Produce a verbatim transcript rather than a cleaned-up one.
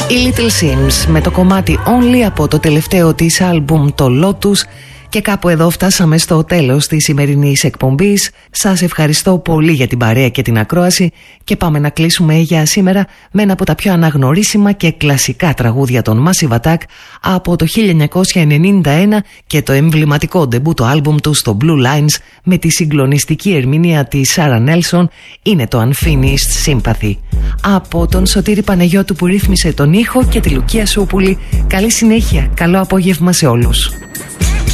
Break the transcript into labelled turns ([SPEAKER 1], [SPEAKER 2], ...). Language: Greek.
[SPEAKER 1] Οι Little Sims με το κομμάτι Only από το τελευταίο της άλμπουμ το Lotus. Και κάπου εδώ φτάσαμε στο τέλος της σημερινής εκπομπής. Σας ευχαριστώ πολύ για την παρέα και την ακρόαση και πάμε να κλείσουμε για σήμερα με ένα από τα πιο αναγνωρίσιμα και κλασικά τραγούδια των Massive Attack από το χίλια εννιακόσια ενενήντα ένα και το εμβληματικό ντεμπούτο άλμπουμ του στο Blue Lines με τη συγκλονιστική ερμηνεία της Sarah Nelson. Είναι το Unfinished Sympathy. Από τον Σωτήρη Παναγιώτου που ρύθμισε τον ήχο και τη Λουκία Σούπουλη, καλή συνέχεια, καλό απόγευμα σε όλους.